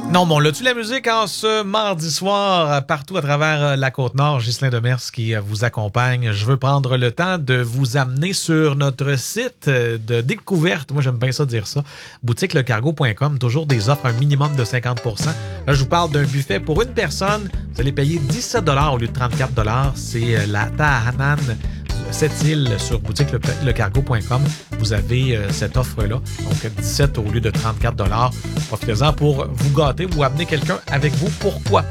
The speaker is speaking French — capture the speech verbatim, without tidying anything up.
Non, bon, là, tu la musique en ce mardi soir, partout à travers la Côte-Nord. Ghislain Demers qui vous accompagne. Je veux prendre le temps de vous amener sur notre site de découverte. Moi, j'aime bien ça dire ça. boutique le cargo point com. Toujours des offres, un minimum de cinquante pour cent. Là, je vous parle d'un buffet pour une personne. Vous allez payer dix-sept dollars au lieu de trente-quatre dollars. C'est la Tahanan cette île sur boutique le cargo point com. Vous avez euh, cette offre-là. Donc, dix-sept au lieu de trente-quatre dollars. Profitez-en pour vous gâter ou amener quelqu'un avec vous. Pourquoi?